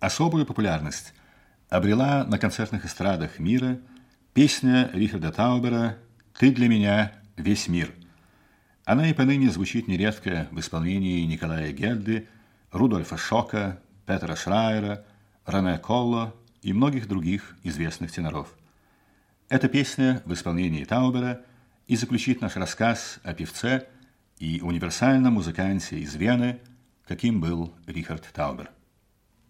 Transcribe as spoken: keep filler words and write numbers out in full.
Особую популярность обрела на концертных эстрадах мира песня Рихарда Таубера «Ты для меня весь мир». Она и поныне звучит нередко в исполнении Николая Герды, Рудольфа Шока, Петера Шрайера, Рене Колло и многих других известных теноров. Эта песня в исполнении Таубера и заключит наш рассказ о певце и универсальном музыканте из Вены, каким был Рихард Таубер.